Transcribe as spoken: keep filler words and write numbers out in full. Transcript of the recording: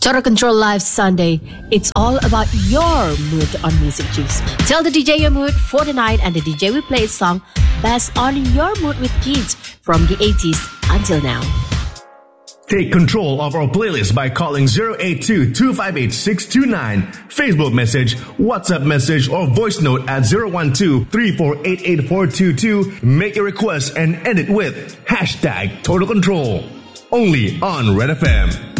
Total Control Live Sunday. It's all about your mood on Music Juice. Tell the D J your mood for the night, and the D J will play a song based on your mood with hits from the eighties until now. Take control of our playlist by calling zero eight two, two five eight, six two nine, Facebook message, WhatsApp message, or voice note at zero one two, three four eight eight four two two. Make your request and end it with hashtag Total Control. Only on Red F M.